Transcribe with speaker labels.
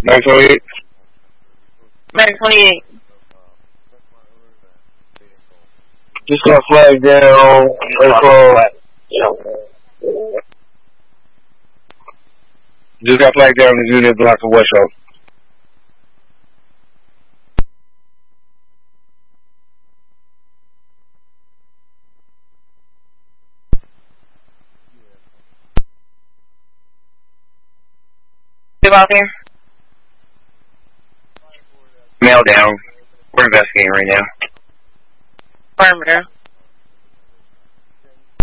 Speaker 1: 928.
Speaker 2: 928.
Speaker 1: Just got flagged down. Just got flagged down in the unit block of West Shore.
Speaker 2: Out there?
Speaker 1: Mail down. We're investigating right now.
Speaker 2: Perimeter.